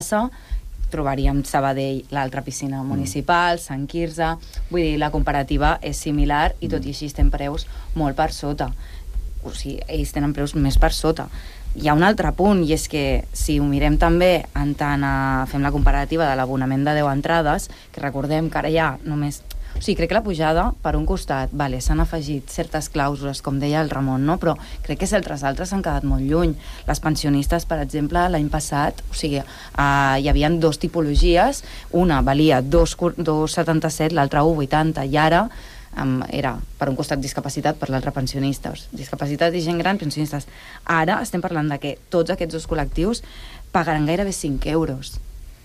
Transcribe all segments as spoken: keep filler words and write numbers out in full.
plaça, trobaríem Sabadell, l'altra piscina municipal, Sant Quirze... Vull dir, la comparativa és similar i tot i així estem preus molt per sota. O sigui, ells tenen preus més per sota. Hi ha un altre punt, i és que si ho mirem també en tant a... fem la comparativa de l'abonament de deu entrades, que recordem que ara hi ha només... O sigui, crec que la pujada, per un costat, vale, s'han afegit certes clàusules, com deia el Ramon, no? Però crec que altres altres s'han quedat molt lluny. Les pensionistes, per exemple, l'any passat, o sigui, eh, hi havia dos tipologies, una valia dos coma setanta-set, l'altra un coma vuitanta, i ara um, era per un costat discapacitat, per l'altre pensionistes. Discapacitat i gent gran, pensionistes. Ara estem parlant de que tots aquests dos col·lectius pagaran gairebé cinc euros.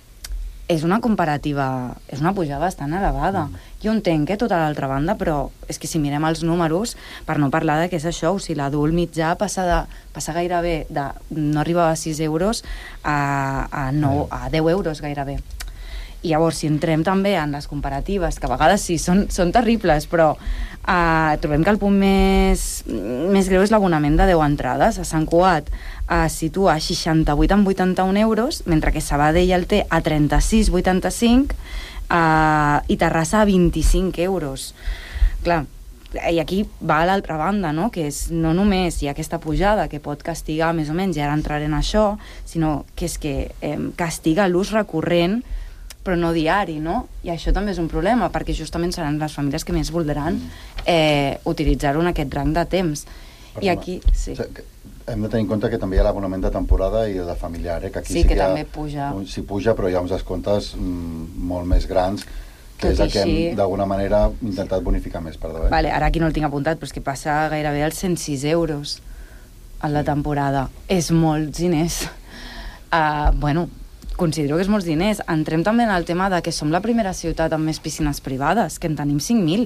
És una comparativa, és una pujada bastant elevada. Jo entenc que tota l'altra banda, però és que si mirem els números, per no parlar de què és això, o sigui, l'adult mitjà passa, de, passa gairebé de no arribar a sis euros a, a, nou, a deu euros gairebé. I llavors, si entrem també en les comparatives, que a vegades sí, són, són terribles, però eh, trobem que el punt més, més greu és l'abonament de deu entrades. A Sant Cugat es situa a seixanta-vuit coma vuitanta-un euros, mentre que Sabadell el té a trenta-sis coma vuitanta-cinc eh, i Terrassa a vint-i-cinc euros. Clar, i aquí va a l'altra banda, no? Que és no només hi ha aquesta pujada que pot castigar més o menys, i ara entraré en això, sinó que és que eh, castiga l'ús recurrent però no diari, no? I això també és un problema, perquè justament seran les famílies que més voldran eh, utilitzar-ho en aquest rang de temps. Perdona. I aquí, sí. Hem de tenir en compte que també hi ha l'abonament de temporada i el de familiar, eh? Que aquí sí, sí que, que també puja. Sí, puja, però hi ha uns descomptes mm, molt més grans, que Tot és el que així... hem, d'alguna manera, intentat bonificar més, perdó, eh? Vale, ara aquí no el tinc apuntat, però és que passa gairebé als cent sis euros a la temporada. És molts diners. Uh, bueno, considero que és molts diners. Entrem també en el tema de que som la primera ciutat amb més piscines privades, que en tenim cinc mil.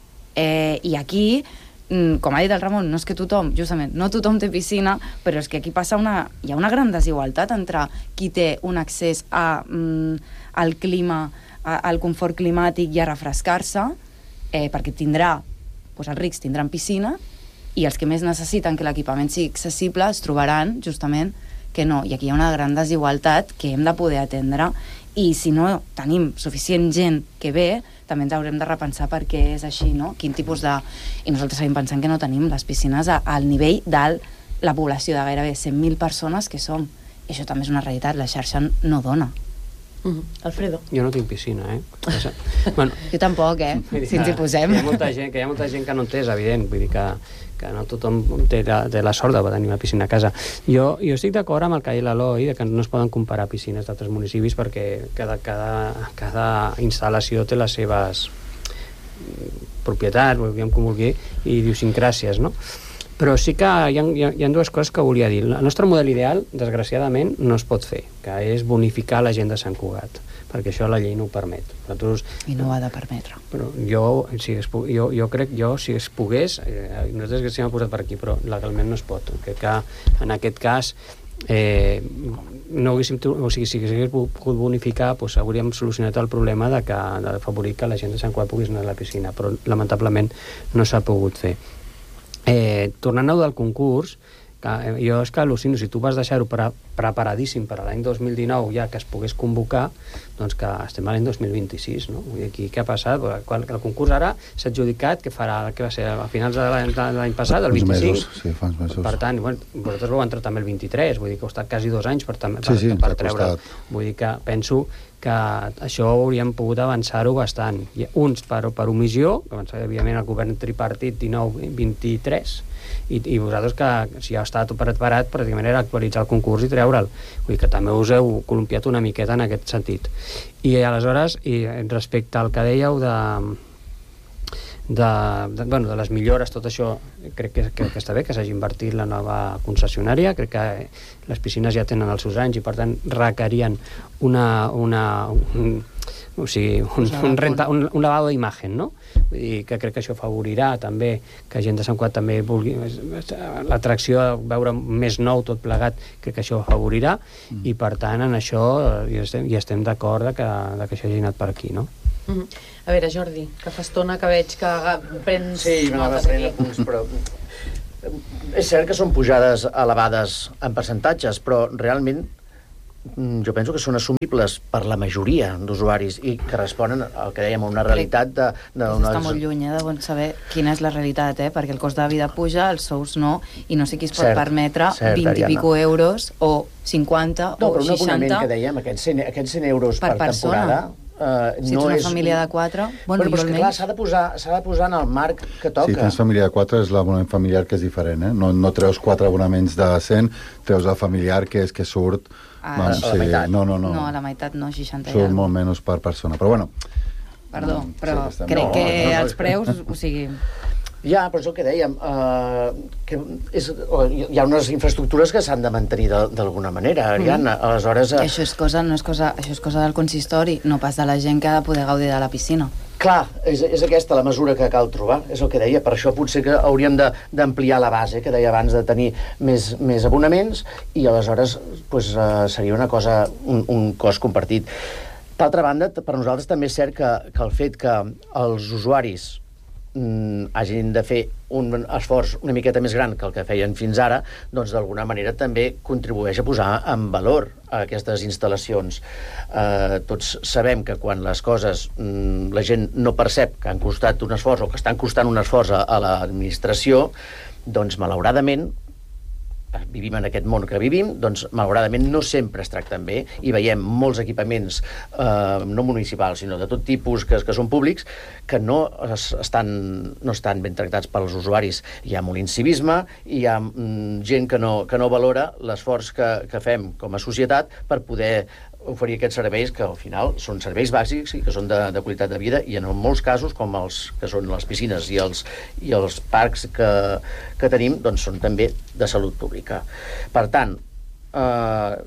Eh, I aquí, com ha dit el Ramon, no és que tothom, justament, no tothom té piscina, però és que aquí passa una... hi ha una gran desigualtat entre qui té un accés a, mm, al clima, a, al confort climàtic i a refrescar-se, eh, perquè tindrà, doncs els rics tindran piscina, i els que més necessiten que l'equipament sigui accessible es trobaran, justament, que no, i aquí hi ha una gran desigualtat que hem de poder atendre, i si no tenim suficient gent que ve, també ens haurem de repensar per què és així, no? Quin tipus de... I nosaltres seguim pensant que no tenim les piscines a, al nivell de la població de gairebé cent mil persones que som. I això també és una realitat, la xarxa no dona. Uh-huh. Alfredo? Jo no tinc piscina, eh? Bueno, jo tampoc, eh? Si ens hi posem. Que hi ha molta gent que, hi ha molta gent que no en té, és evident, vull dir que, que no tothom té la, té la sort de tenir una piscina a casa. Jo, jo estic d'acord amb el que ha dit l'Eloi, que no es poden comparar piscines d'altres municipis perquè cada, cada, cada instal·lació té les seves propietats, vulguem com vulgui, i idiosincràsies, no? Però sí que hi ha, hi, ha, hi ha dues coses que volia dir. El nostre model ideal, desgraciadament, no es pot fer, que és bonificar la gent de Sant Cugat, perquè això la llei no ho permet. Nosaltres, I no ho ha de permetre. Però jo, si es, jo, jo crec, jo, si es pogués, eh, nosaltres que s'hi hem posat per aquí, però legalment no es pot. Crec que en aquest cas eh, no haguéssim, o sigui, si hagués pogut bonificar, doncs hauríem solucionat el problema de que d'afavorir que la gent de Sant Cugat pogués anar a la piscina, però lamentablement no s'ha pogut fer. Eh, tornant-ho del concurs, que, eh, jo és que al·lucino, si tu vas deixar-ho pre preparadíssim per a l'any dos mil dinou ja que es pogués convocar, doncs que estem a l'any dos mil vint-i-sis, no? Vull dir, aquí què ha passat? Quan el concurs ara s'ha adjudicat, que farà, què va ser, a finals de l'any passat, el vint-i-cinc? Mesos, sí, fa uns mesos. Per tant, bueno, vosaltres vau entrar també el vint-i-tres, vull dir que heu estat quasi dos anys per, per, sí, sí, per treure. Vull dir que penso que això hauríem pogut avançar-ho bastant. Uns per, per omissió, que avançar, evidentment, el govern tripartit dinou vint-i-tres, i, i vosaltres que si ja està tot preparat, pràcticament era actualitzar el concurs i treure'l. Vull dir que també us heu columpiat una miqueta en aquest sentit. I aleshores, i respecte al que dèieu de, de, de, bueno, de les millores, tot això crec que, que, que està bé, que s'hagi invertit la nova concessionària, crec que les piscines ja tenen els seus anys i per tant requerien una, una, un, o sigui, un, un, renta, un, un lavado d'imatge, no? Vull dir que crec que això afavorirà també que gent de Sant Cugat també vulgui l'atracció de veure més nou tot plegat, crec que això afavorirà mm. i per tant en això hi estem, hi estem d'acord de que, de que això hagi anat per aquí, no? Mm -hmm. A veure, Jordi, que fa estona que veig que prens sí, notes aquí. Apunts, però és cert que són pujades elevades en percentatges, però realment jo penso que són assumibles per la majoria d'usuaris i que responen al que dèiem, a una realitat de... de Això una... està molt lluny, eh, de bon saber quina és la realitat, eh, perquè el cost de vida puja, els sous no, i no sé qui es pot Cert, permetre cert, vint i Ariadna. pico euros o cinquanta No, o però un abonament seixanta que dèiem, aquests cent, aquests cent euros per per, persona. temporada... Uh, Si no ets una és... família de quatre, bueno, bueno, però jo és que, clar, almenys... s'ha de, posar, s'ha de posar en el marc que toca. Si tens família de quatre, és l'abonament familiar que és diferent, eh? No, no treus quatre abonaments de cent, treus el familiar que és que surt... Ah, doncs, a la meitat. No, no, no. No, a la meitat no, seixanta i Surt alguna molt menys per persona. Però bueno... Perdó, Mm, però sí que estem- crec no, que no, no, els preus, o sigui... Ja, però és el que dèiem, uh, que és, hi ha unes infraestructures que s'han de mantenir de- d'alguna manera, Ariadna. Mm. Aleshores... I això és cosa, no és cosa, això és cosa del consistori, no pas de la gent que ha de poder gaudir de la piscina. Clar, és, és aquesta la mesura que cal trobar, és el que deia, per això potser que hauríem de- d'ampliar la base, que deia abans, de tenir més, més abonaments, i aleshores pues, uh, seria una cosa, un, un cost compartit. D'altra banda, per nosaltres també és cert que, que el fet que els usuaris mm, hagin de fer un esforç una miqueta més gran que el que feien fins ara, doncs d'alguna manera també contribueix a posar en valor aquestes instal·lacions. Eh, tots sabem que quan les coses mm, la gent no percep que han costat un esforç o que estan costant un esforç a, a l'administració, doncs malauradament vivim en aquest món que vivim, doncs malauradament no sempre es tracten bé i veiem molts equipaments eh, no municipals, sinó de tot tipus que, que són públics, que no es, estan, no estan ben tractats pels usuaris. Hi ha molt incivisme, hi ha mm, gent que no, que no valora l'esforç que, que fem com a societat per poder oferir aquests serveis que al final són serveis bàsics i que són de, de qualitat de vida, i en molts casos, com els que són les piscines i els, i els parcs que, que tenim, doncs són també de salut pública. Per tant, eh,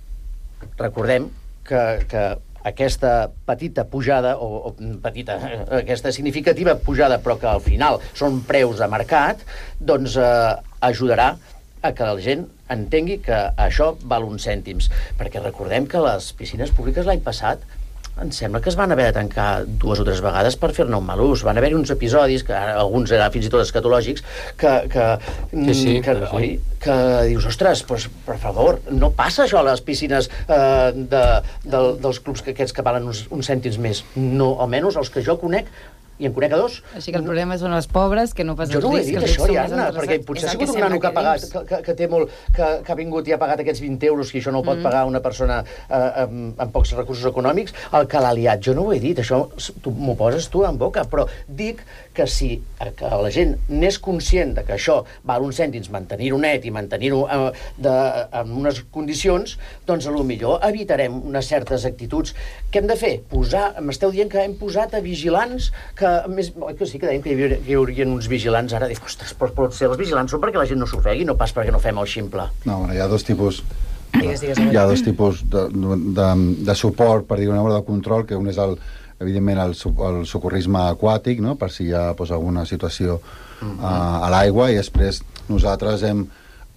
recordem que, que aquesta petita pujada, o, o petita, aquesta significativa pujada, però que al final són preus de mercat, doncs eh, ajudarà a que la gent entengui que això val uns cèntims. Perquè recordem que les piscines públiques l'any passat em sembla que es van haver de tancar dues o tres vegades per fer-ne un mal ús. Van haver-hi uns episodis, que ara alguns eren fins i tot escatològics, que, que, sí, sí, que, sí. oi, que dius, ostres, pues, per favor, no passa això a les piscines eh, de, de, dels clubs que aquests que valen uns, uns cèntims més. No, almenys els que jo conec, i en conec a dos. Així que el problema són les pobres, que no passen Jo no ho he risc, dit, que els això, rics són Ariadna, més perquè endreçats. potser És ha el que sigut un nano sembla que ha pagat, dius. que, que, que, té molt, que, que ha vingut i ha pagat aquests vint euros, que això no ho pot Mm. pagar una persona eh, amb, amb pocs recursos econòmics, el que l'ha liat. Jo no ho he dit, això tu, m'ho poses tu en boca, però dic que si eh, que la gent n'és conscient de que això val uns cèntims, mantenir-ho net i mantenir-ho eh, de, en unes condicions, doncs a lo millor evitarem unes certes actituds. Què hem de fer? Posar, m'esteu dient que hem posat a vigilants, que més, que sí que dèiem que hi havia, que hi haurien uns vigilants, ara dic, ostres, però potser els vigilants són perquè la gent no s'ofegui, no pas perquè no fem el ximple. No, bueno, hi ha dos tipus... Digues, digues, Hi ha dos tipus de, de, de suport, per dir una manera, de control, que un és el, evidentment el, el socorrisme aquàtic, no? Per si hi ha pues, alguna situació uh, a l'aigua, i després nosaltres hem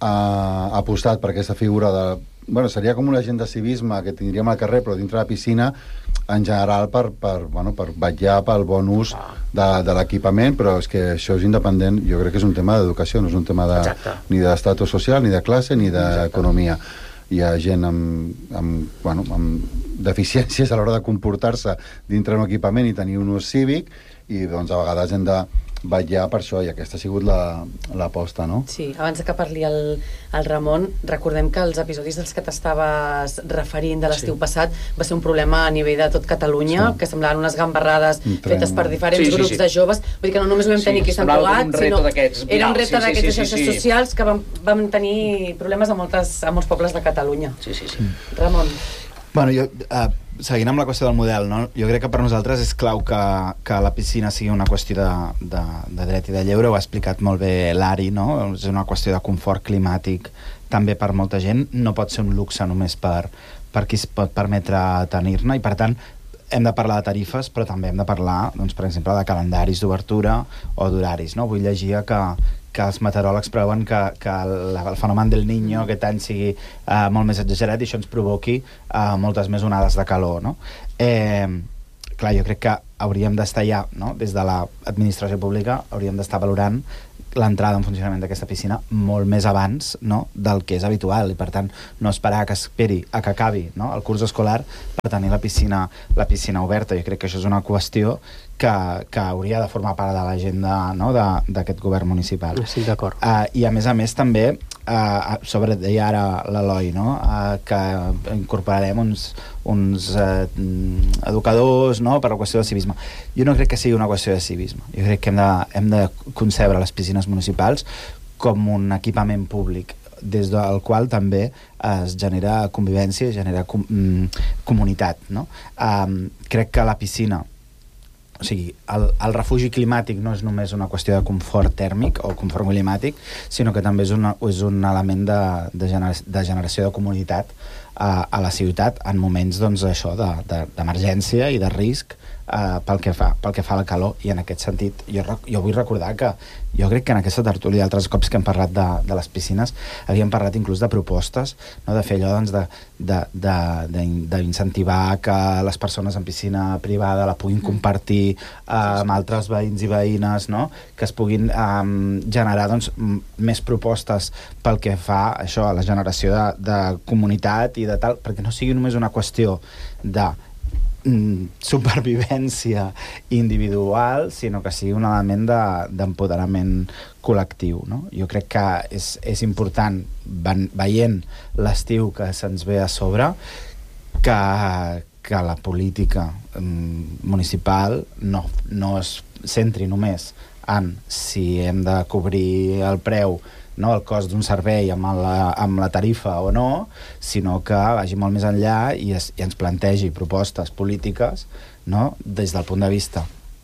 uh, apostat per aquesta figura de... Bueno, seria com un agent de civisme que tindríem al carrer, però dintre de la piscina, en general per, per, bueno, per vetllar pel bon ús de, de l'equipament, però és que això és independent, jo crec que és un tema d'educació, no és un tema de, ni d'estatus social, ni de classe, ni d'economia. Hi ha gent amb, amb, bueno, amb deficiències a l'hora de comportar-se dintre d'un equipament i tenir un ús cívic, i doncs a vegades hem de vetllar per això, i aquesta ha sigut l'aposta, no? Sí, abans que parli el, el Ramon, recordem que els episodis dels que t'estaves referint de l'estiu sí. passat va ser un problema a nivell de tot Catalunya, sí. que semblaven unes gambarrades fetes per diferents sí, sí, grups sí. de joves. Vull dir que no només vam tenir sí, aquí Sant Cugat, sinó era un repte d'aquests sí, sí, xarxes sí, sí. socials que vam, vam tenir problemes a, moltes, a molts pobles de Catalunya. Sí, sí, sí. Ramon. Bueno, jo... Uh, seguint amb la qüestió del model, no? Jo crec que per nosaltres és clau que, que la piscina sigui una qüestió de, de, de dret i de lleure, ho ha explicat molt bé l'Ari, no? És una qüestió de confort climàtic també per molta gent, no pot ser un luxe només per, per qui es pot permetre tenir-ne, i per tant hem de parlar de tarifes, però també hem de parlar, doncs, per exemple, de calendaris d'obertura o d'horaris, no? Vull llegir que que els meteoròlegs preuen que, que el, el fenomen del Niño aquest any sigui uh, molt més exagerat i això ens provoqui uh, moltes més onades de calor, no? Eh, clar, jo crec que hauríem d'estar ja, no? Des de l'administració pública, hauríem d'estar valorant l'entrada en funcionament d'aquesta piscina molt més abans, no?, del que és habitual, i per tant no esperar que esperi a que acabi, no?, el curs escolar per tenir la piscina, la piscina oberta. Jo crec que això és una qüestió que, que hauria de formar part de l'agenda, no?, d'aquest govern municipal. Sí, d'acord. Uh, I a més a més també, uh, sobre, deia ara l'Eloi, no?, uh, que incorporarem uns, uns uh, educadors, no?, per la qüestió del civisme. Jo no crec que sigui una qüestió de civisme. Jo crec que hem de, hem de concebre les piscines municipals com un equipament públic des del qual també es genera convivència i genera com, mm, comunitat, no? Um, crec que la piscina, o sigui, el, el refugi climàtic no és només una qüestió de confort tèrmic o confort climàtic, sinó que també és, una, és un element de, de, gener, de generació de comunitat a, a la ciutat en moments, doncs, això, d'emergència de, de, i de risc Uh, pel, que fa, pel que fa a la calor. I en aquest sentit jo, jo vull recordar que jo crec que en aquesta tertúlia altres cops que hem parlat de, de les piscines havíem parlat inclús de propostes, no?, de fer allò, doncs, d'incentivar que les persones en piscina privada la puguin compartir uh, amb altres veïns i veïnes, no?, que es puguin um, generar, doncs, més propostes pel que fa això, a la generació de, de comunitat i de tal, perquè no sigui només una qüestió de supervivència individual, sinó que sigui un element d'empoderament de, col·lectiu, no? Jo crec que és, és important, veient l'estiu que se'ns ve a sobre, que, que la política municipal no, no es centri només en si hem de cobrir el preu, no, el cost d'un servei amb la, amb la tarifa o no, sinó que vagi molt més enllà i, es, i ens plantegi propostes polítiques, no, des del punt de vista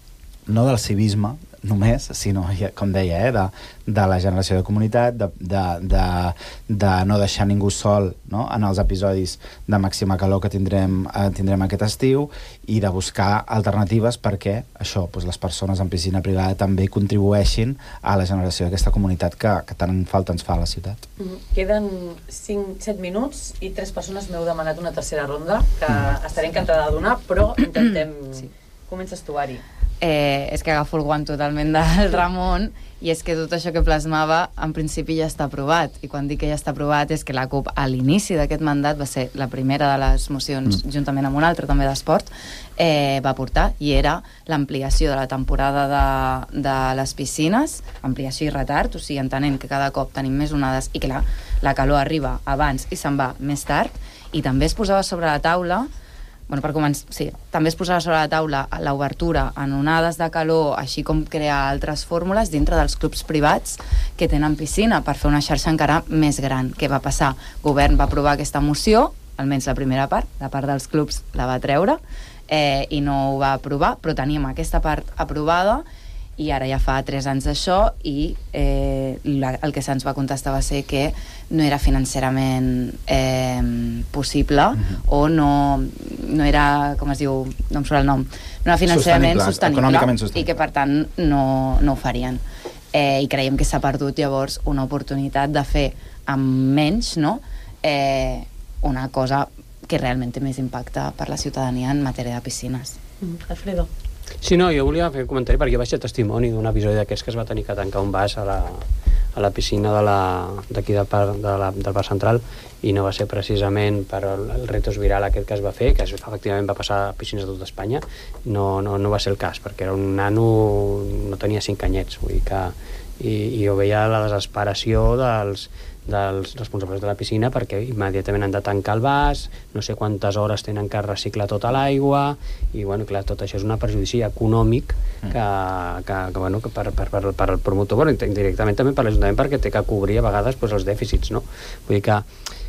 no del civisme només, sinó, com deia, eh, de, de la generació de comunitat, de, de, de, de no deixar ningú sol, no?, en els episodis de màxima calor que tindrem, eh, tindrem aquest estiu, i de buscar alternatives perquè això, doncs, les persones en piscina privada també contribueixin a la generació d'aquesta comunitat que, que tant falta ens fa a la ciutat. Mm. Queden cinc set minuts i tres persones m'heu demanat una tercera ronda que mm. estaré encantada de donar, però intentem... Sí. Comences tu, Ari. Eh, és que agafo el guant totalment del Ramon, i és que tot això que plasmava en principi ja està aprovat, i quan dic que ja està aprovat és que la CUP a l'inici d'aquest mandat va ser la primera de les mocions, mm. juntament amb una altra també d'esport, eh, va portar, i era l'ampliació de la temporada de, de les piscines, ampliació i retard, o sigui, entenent que cada cop tenim més onades i que la, la calor arriba abans i se'n va més tard, i també es posava sobre la taula. Bueno, per començar, sí, també es posava sobre la taula l'obertura en onades de calor, així com crear altres fórmules dintre dels clubs privats que tenen piscina per fer una xarxa encara més gran. Què va passar? El govern va aprovar aquesta moció, almenys la primera part, la part dels clubs la va treure, eh, i no ho va aprovar, però teníem aquesta part aprovada, i ara ja fa tres anys d'això, i eh, la, el que se'ns va contestar va ser que no era financerament eh, possible, uh-huh. o no, no era, com es diu, no em surt el nom, no era financerament sostenible, sostenible, i que per tant no, no ho farien. Eh, I creiem que s'ha perdut llavors una oportunitat de fer amb menys, no?, eh, una cosa que realment té més impacte per la ciutadania en matèria de piscines. Mm. Alfredo. Sí, no, jo volia fer un comentari perquè jo vaig ser testimoni d'un episodi d'aquests que es va tenir que tancar un vas a la, a la piscina d'aquí de de de la, del bar central, i no va ser precisament per el, el retos viral aquest que es va fer, que efectivament va passar a piscines de tota Espanya, no, no, no va ser el cas, perquè era un nano, no tenia cinc anyets, vull dir que, i, i jo veia la desesperació dels dels responsables de la piscina perquè immediatament han de tancar el vas, no sé quantes hores tenen que reciclar tota l'aigua, i bueno, clar, tot això és un perjudici econòmic que, que, que, bueno, que per, per, per, per el promotor, bueno, directament també per l'Ajuntament, perquè té que cobrir a vegades pues, els dèficits, no? Vull dir que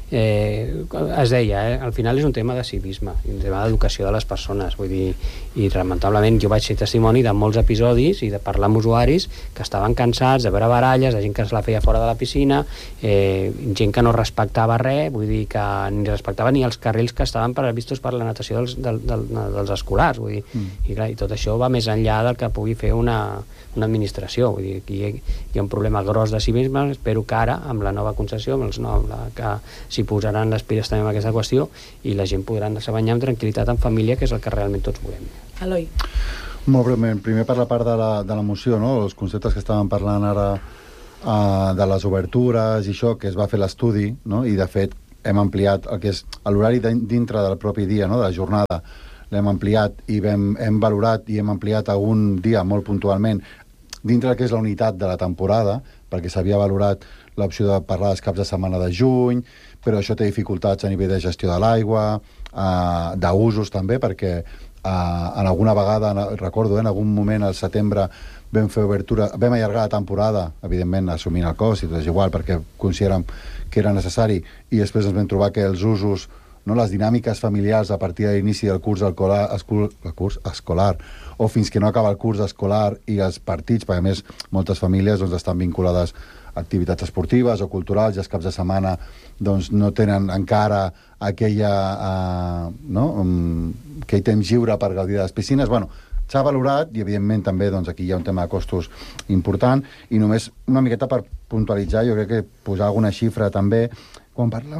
eh, es deia, eh, al final és un tema de civisme, un tema d'educació de les persones, vull dir, i lamentablement jo vaig ser testimoni de molts episodis i de parlar amb usuaris que estaven cansats de veure baralles, de gent que se la feia fora de la piscina, eh, gent que no respectava res, vull dir que ni respectava ni els carrils que estaven previstos per la natació dels, del, del, dels escolars, vull dir, mm. i, clar, i tot això va més enllà del que pugui fer una, una administració, vull dir, aquí hi, hi ha un problema gros de civisme, espero que ara, amb la nova concessió, amb els no, amb la, que s'hi posaran les piles també amb aquesta qüestió, i la gent podrà anar-se a banyar amb tranquil·litat en família, que és el que realment tots volem. Eloi. Molt breument, primer per la part de la, de la moció, no? Els conceptes que estàvem parlant ara uh, de les obertures i això, que es va fer l'estudi, no? I de fet hem ampliat el que és l'horari dintre del propi dia, no? De la jornada, l'hem ampliat i hem, hem valorat i hem ampliat algun dia molt puntualment dintre del que és la unitat de la temporada, perquè s'havia valorat l'opció de parlar dels caps de setmana de juny, però això té dificultats a nivell de gestió de l'aigua, eh, d'usos també, perquè eh, en alguna vegada, recordo, eh, en algun moment al setembre vam fer obertura, vam allargar la temporada, evidentment assumint el cost i tot és igual, perquè considerem que era necessari, i després ens vam trobar que els usos, no, les dinàmiques familiars a partir de l'inici del curs escolar, escolar, el curs escolar o fins que no acaba el curs escolar i els partits, perquè a més moltes famílies doncs, estan vinculades a activitats esportives o culturals i els caps de setmana doncs, no tenen encara aquella, uh, no, um, aquell temps lliure per gaudir de les piscines. Bueno, s'ha valorat i evidentment també doncs, aquí hi ha un tema de costos important i només una miqueta per puntualitzar, jo crec que posar alguna xifra també quan parlem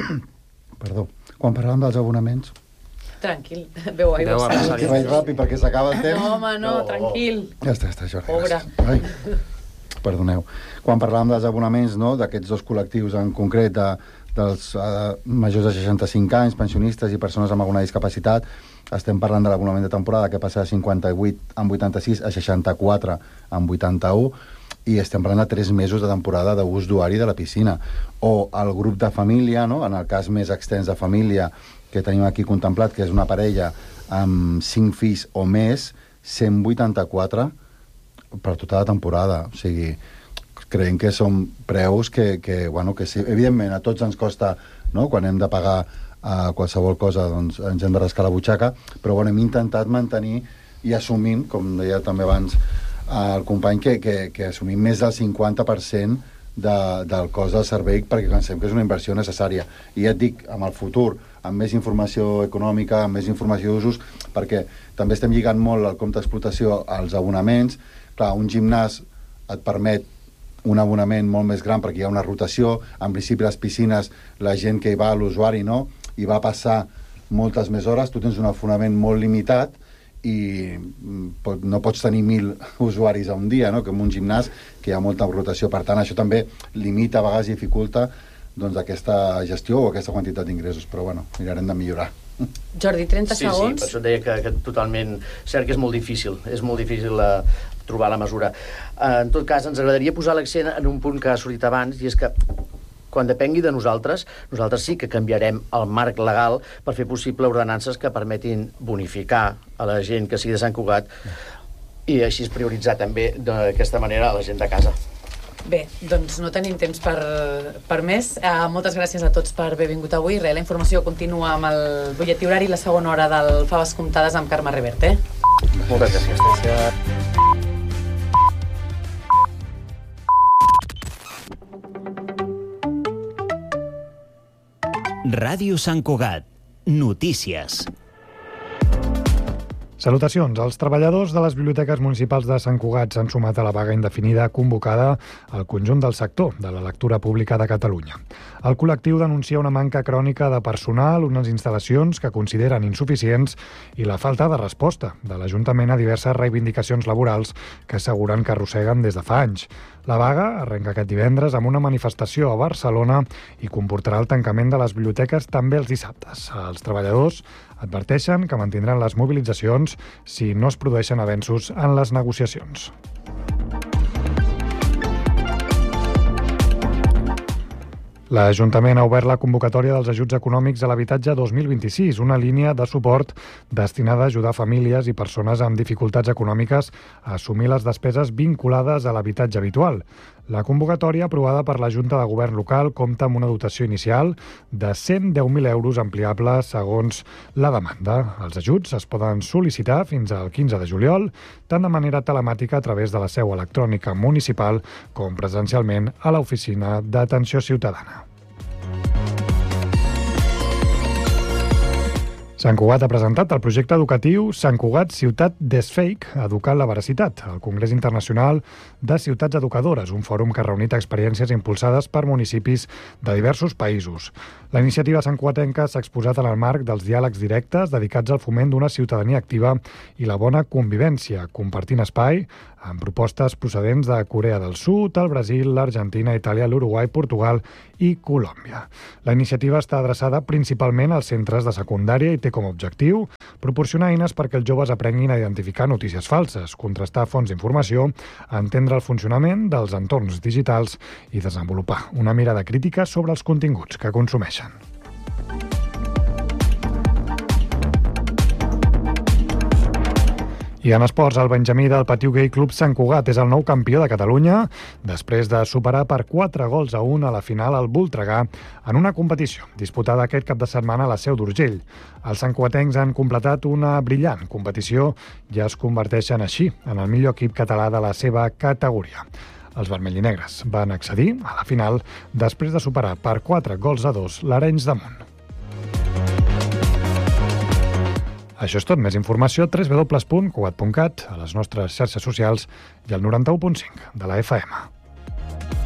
perdó, quan parlàvem dels abonaments. Tranquil, veu aigua. Que vaig ràpid perquè s'acaba el temps. No, home, no, no, tranquil. Ja està, ja està, Jordi. Pobre. Ai, perdoneu. Quan parlàvem dels abonaments, no, d'aquests dos col·lectius en concret, de, dels uh, majors de seixanta-cinc anys, pensionistes i persones amb alguna discapacitat, estem parlant de l'abonament de temporada que passa de cinquanta-vuit amb vuitanta-sis a seixanta-quatre amb vuitanta-u, i estem parlant de tres mesos de temporada d'ús d'usuari de la piscina. O el grup de família, no? En el cas més extens de família que tenim aquí contemplat, que és una parella amb cinc fills o més, cent vuitanta-quatre per tota la temporada. O sigui, creiem que són preus que, que, bueno, que sí, evidentment a tots ens costa, no? Quan hem de pagar uh, qualsevol cosa, doncs ens hem de rascar la butxaca, però bueno, hem intentat mantenir i assumim, com deia també abans el company, que, que, que assumim més del cinquanta per cent de, del cost del servei, perquè pensem que és una inversió necessària. I ja et dic, amb el futur, amb més informació econòmica, amb més informació d'usos, perquè també estem lligant molt el compte d'explotació als abonaments. Clar, un gimnàs et permet un abonament molt més gran perquè hi ha una rotació. En principi, les piscines, la gent que hi va, l'usuari, no? Hi va passar moltes més hores, tu tens un abonament molt limitat, i no pots tenir mil usuaris a un dia, no? Que en un gimnàs que hi ha molta rotació. Per tant, això també limita, a vegades dificulta doncs, aquesta gestió o aquesta quantitat d'ingressos, però bueno, mirarem de millorar. Jordi, trenta sí, segons. Sí, per això et deia que, que totalment cert que és molt difícil, és molt difícil uh, trobar la mesura. Uh, en tot cas, ens agradaria posar l'accent en un punt que ha sortit abans, i és que quan depengui de nosaltres, nosaltres sí que canviarem el marc legal per fer possible ordenances que permetin bonificar a la gent que sigui de Sant Cugat i així es prioritzar també d'aquesta manera a la gent de casa. Bé, doncs no tenim temps per, per més. Uh, moltes gràcies a tots per haver vingut avui. Re, la informació continua amb el butlletí horari i la segona hora del Faves Comptades amb Carme Reverte. Moltes gràcies. gràcies. Ràdio Sant Cugat. Notícies. Salutacions. Els treballadors de les biblioteques municipals de Sant Cugat s'han sumat a la vaga indefinida convocada al conjunt del sector de la lectura pública de Catalunya. El col·lectiu denuncia una manca crònica de personal, unes instal·lacions que consideren insuficients i la falta de resposta de l'Ajuntament a diverses reivindicacions laborals que asseguren que arrosseguen des de fa anys. La vaga arrenca aquest divendres amb una manifestació a Barcelona i comportarà el tancament de les biblioteques també els dissabtes. Els treballadors adverteixen que mantindran les mobilitzacions si no es produeixen avenços en les negociacions. L'Ajuntament ha obert la convocatòria dels ajuts econòmics a l'habitatge dos mil vint-i-sis, una línia de suport destinada a ajudar famílies i persones amb dificultats econòmiques a assumir les despeses vinculades a l'habitatge habitual. La convocatòria, aprovada per la Junta de Govern local, compta amb una dotació inicial de cent deu mil euros ampliables segons la demanda. Els ajuts es poden sol·licitar fins al quinze de juliol, tant de manera telemàtica a través de la seu electrònica municipal com presencialment a l'Oficina d'Atenció Ciutadana. Sant Cugat ha presentat el projecte educatiu Sant Cugat Ciutat Desfake, Educant la Veracitat, al Congrés Internacional de Ciutats Educadores, un fòrum que ha reunit experiències impulsades per municipis de diversos països. La iniciativa santcugatenca s'ha exposat en el marc dels diàlegs directes dedicats al foment d'una ciutadania activa i la bona convivència, compartint espai amb propostes procedents de Corea del Sud, el Brasil, l'Argentina, Itàlia, l'Uruguai, Portugal i Colòmbia. La iniciativa està adreçada principalment als centres de secundària i té com a objectiu proporcionar eines perquè els joves aprenguin a identificar notícies falses, contrastar fonts d'informació, entendre el funcionament dels entorns digitals i desenvolupar una mirada crítica sobre els continguts que consumeixen. I en esports, el benjamí del Patiu Gai Club Sant Cugat és el nou campió de Catalunya després de superar per quatre gols a un a la final al Voltregà en una competició disputada aquest cap de setmana a la Seu d'Urgell. Els santcugatencs han completat una brillant competició i es converteixen així en el millor equip català de la seva categoria. Els vermellinegres van accedir a la final després de superar per quatre gols a dos l'Arenys de Munt. Això és tot. Més informació a w w w punt cugat punt cat, a les nostres xarxes socials i al noranta-u punt cinc de la F M.